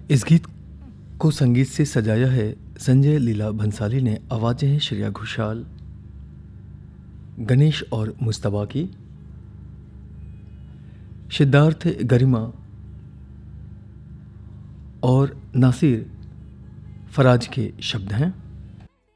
इस गीत को संगीत से सजाया है संजय लीला भंसाली ने। आवाज़ें हैं श्रेया घोषाल, गणेश और मुस्तबा की। सिद्धार्थ गरिमा और नासिर फराज के शब्द हैं।